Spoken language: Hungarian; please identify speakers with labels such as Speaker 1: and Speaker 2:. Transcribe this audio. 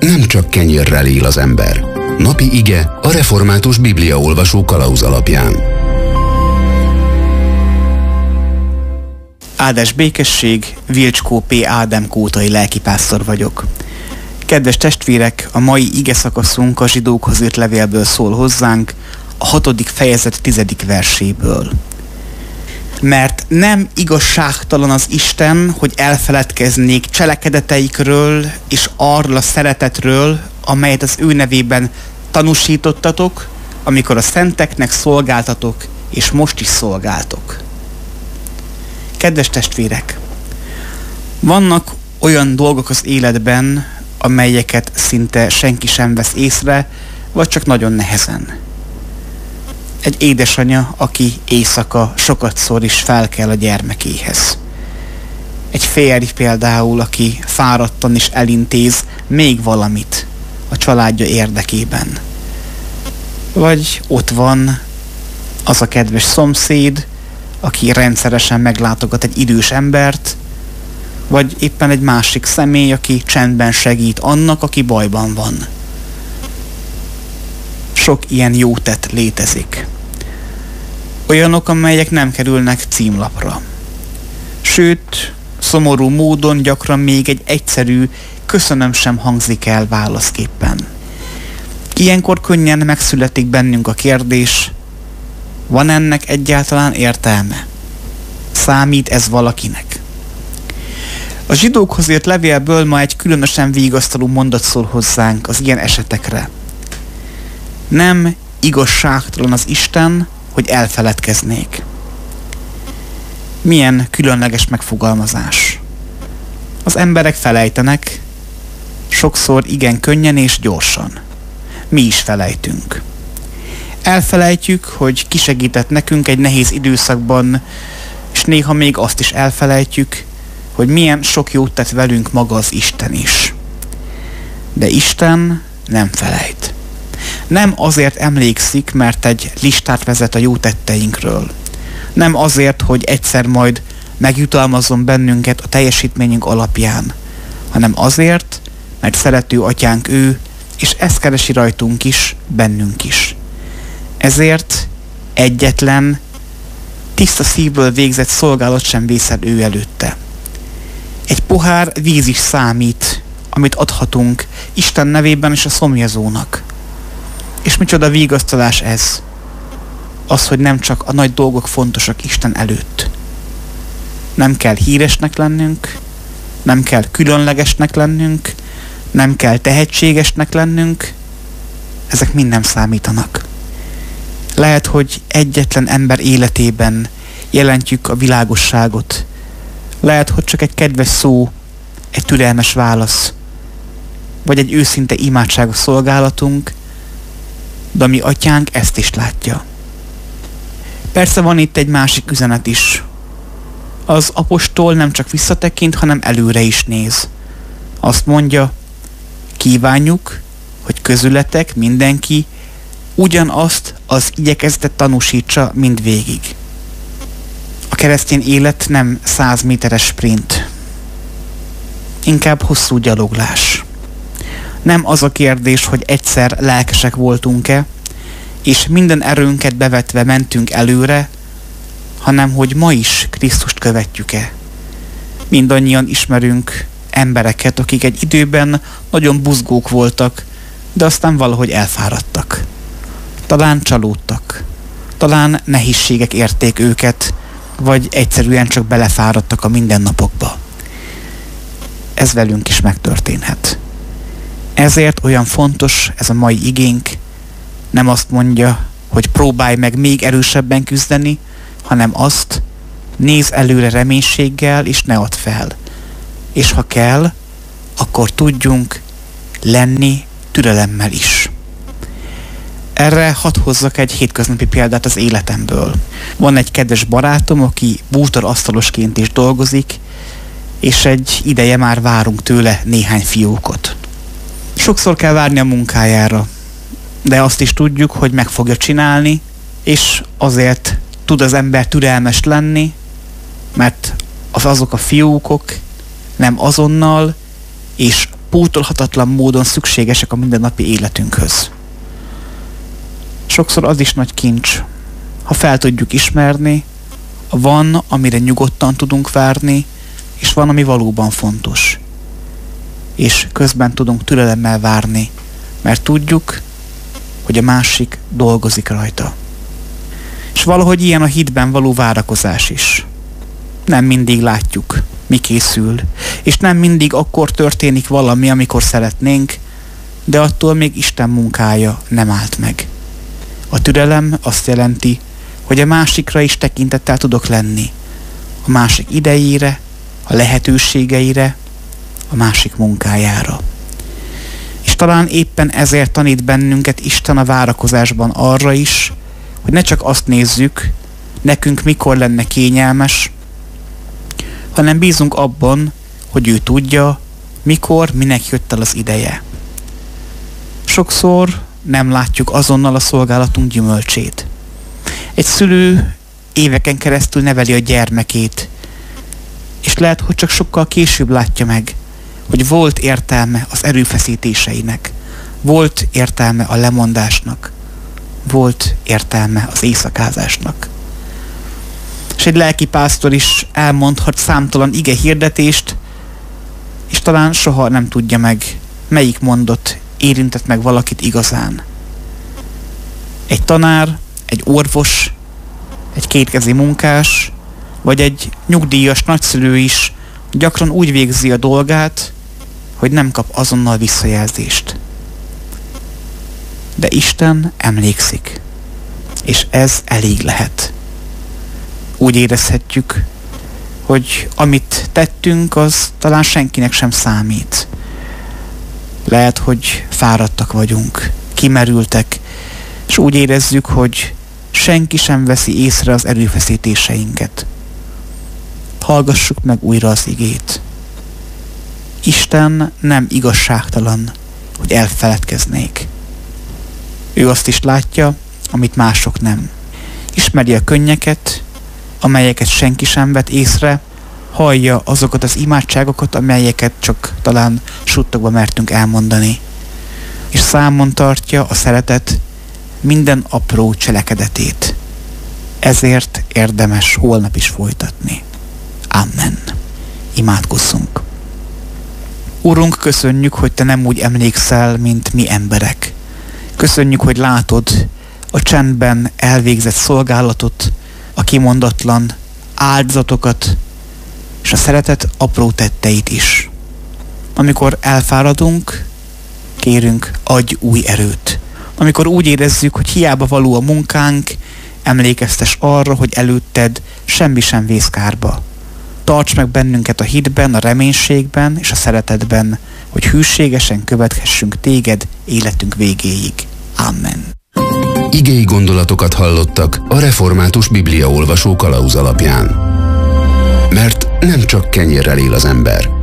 Speaker 1: nem csak kenyérrel él az ember. Napi ige a református bibliaolvasó kalauz alapján.
Speaker 2: Áldás békesség, Vilcskó P. Ádám kótai lelkipásztor vagyok. Kedves testvérek, a mai ige szakaszunk a Zsidókhoz írt levélből szól hozzánk, a 6. fejezet 10. verséből. Mert nem igazságtalan az Isten, hogy elfeledkeznék cselekedeteikről és arról a szeretetről, amelyet az ő nevében tanúsítottatok, amikor a szenteknek szolgáltatok, és most is szolgáltok. Kedves testvérek, vannak olyan dolgok az életben, amelyeket szinte senki sem vesz észre, vagy csak nagyon nehezen. Egy édesanya, aki éjszaka sokatszor is felkel a gyermekéhez. Egy férj például, aki fáradtan is elintéz még valamit a családja érdekében. Vagy ott van az a kedves szomszéd, aki rendszeresen meglátogat egy idős embert, vagy éppen egy másik személy, aki csendben segít annak, aki bajban van. Sok ilyen jó tett létezik. Olyanok, amelyek nem kerülnek címlapra. Sőt, szomorú módon gyakran még egy egyszerű köszönöm sem hangzik el válaszképpen. Ilyenkor könnyen megszületik bennünk a kérdés, van ennek egyáltalán értelme? Számít ez valakinek? A Zsidókhoz írt levélből ma egy különösen vigasztaló mondat szól hozzánk az ilyen esetekre. Nem igazságtalan az Isten, hogy elfeledkeznék. Milyen különleges megfogalmazás. Az emberek felejtenek, sokszor igen könnyen és gyorsan. Mi is felejtünk. Elfelejtjük, hogy ki segített nekünk egy nehéz időszakban, és néha még azt is elfelejtjük, hogy milyen sok jót tett velünk maga az Isten is. De Isten nem felejt. Nem azért emlékszik, mert egy listát vezet a jó tetteinkről. Nem azért, hogy egyszer majd megjutalmazzon bennünket a teljesítményünk alapján, hanem azért, mert szerető atyánk ő, és ezt keresi rajtunk is, bennünk is. Ezért egyetlen, tiszta szívből végzett szolgálat sem vészed ő előtte. Egy pohár víz is számít, amit adhatunk Isten nevében és a szomjazónak. És micsoda vigasztalás ez? Az, hogy nem csak a nagy dolgok fontosak Isten előtt. Nem kell híresnek lennünk, nem kell különlegesnek lennünk, nem kell tehetségesnek lennünk, ezek mind nem számítanak. Lehet, hogy egyetlen ember életében jelentjük a világosságot. Lehet, hogy csak egy kedves szó, egy türelmes válasz, vagy egy őszinte imádságos szolgálatunk, de a mi atyánk ezt is látja. Persze van itt egy másik üzenet is. Az apostol nem csak visszatekint, hanem előre is néz. Azt mondja, kívánjuk, hogy közületek mindenki ugyanazt az igyekezetet tanúsítsa mindvégig. A keresztény élet nem 100 méteres sprint. Inkább hosszú gyaloglás. Nem az a kérdés, hogy egyszer lelkesek voltunk-e, és minden erőnket bevetve mentünk előre, hanem hogy ma is Krisztust követjük-e. Mindannyian ismerünk embereket, akik egy időben nagyon buzgók voltak, de aztán valahogy elfáradtak. Talán csalódtak, talán nehézségek érték őket, vagy egyszerűen csak belefáradtak a mindennapokba. Ez velünk is megtörténhet. Ezért olyan fontos ez a mai igénk, nem azt mondja, hogy próbálj meg még erősebben küzdeni, hanem azt, nézz előre reménységgel, és ne add fel. És ha kell, akkor tudjunk lenni türelemmel is. Erre hadd hozzak egy hétköznapi példát az életemből. Van egy kedves barátom, aki bútorasztalosként is dolgozik, és egy ideje már várunk tőle néhány fiókot. Sokszor kell várni a munkájára, de azt is tudjuk, hogy meg fogja csinálni, és azért tud az ember türelmes lenni, mert azok a fiókok nem azonnal és pótolhatatlan módon szükségesek a mindennapi életünkhöz. Sokszor az is nagy kincs, ha fel tudjuk ismerni, van, amire nyugodtan tudunk várni, és van, ami valóban fontos. És közben tudunk türelemmel várni, mert tudjuk, hogy a másik dolgozik rajta. És valahogy ilyen a hitben való várakozás is. Nem mindig látjuk, mi készül, és nem mindig akkor történik valami, amikor szeretnénk, de attól még Isten munkája nem állt meg. A türelem azt jelenti, hogy a másikra is tekintettel tudok lenni. A másik idejére, a lehetőségeire, a másik munkájára. És talán éppen ezért tanít bennünket Isten a várakozásban arra is, hogy ne csak azt nézzük, nekünk mikor lenne kényelmes, hanem bízunk abban, hogy ő tudja, mikor, minek jött el az ideje. Sokszor nem látjuk azonnal a szolgálatunk gyümölcsét. Egy szülő éveken keresztül neveli a gyermekét, és lehet, hogy csak sokkal később látja meg, hogy volt értelme az erőfeszítéseinek, volt értelme a lemondásnak, volt értelme az éjszakázásnak. És egy lelkipásztor is elmondhat számtalan ige hirdetést, és talán soha nem tudja meg, melyik mondat érintett meg valakit igazán. Egy tanár, egy orvos, egy kétkezi munkás, vagy egy nyugdíjas nagyszülő is gyakran úgy végzi a dolgát, hogy nem kap azonnal visszajelzést. De Isten emlékszik, és ez elég lehet. Úgy érezhetjük, hogy amit tettünk, az talán senkinek sem számít. Lehet, hogy fáradtak vagyunk, kimerültek, és úgy érezzük, hogy senki sem veszi észre az erőfeszítéseinket. Hallgassuk meg újra az igét. Isten nem igazságtalan, hogy elfeledkeznék. Ő azt is látja, amit mások nem. Ismeri a könnyeket, amelyeket senki sem vett észre, hallja azokat az imádságokat, amelyeket csak talán suttogva mertünk elmondani. És számon tartja a szeretet minden apró cselekedetét. Ezért érdemes holnap is folytatni. Amen. Imádkozzunk. Urunk, köszönjük, hogy Te nem úgy emlékszel, mint mi emberek. Köszönjük, hogy látod a csendben elvégzett szolgálatot, a kimondatlan áldozatokat, és a szeretet apró tetteit is. Amikor elfáradunk, kérünk, adj új erőt. Amikor úgy érezzük, hogy hiába való a munkánk, emlékeztes arra, hogy előtted semmi sem vész kárba. Tarts meg bennünket a hitben, a reménységben és a szeretetben, hogy hűségesen követhessünk téged életünk végéig. Amen.
Speaker 1: Igei gondolatokat hallottak a Református Bibliaolvasó kalauz alapján. Mert nem csak kenyérrel él az ember,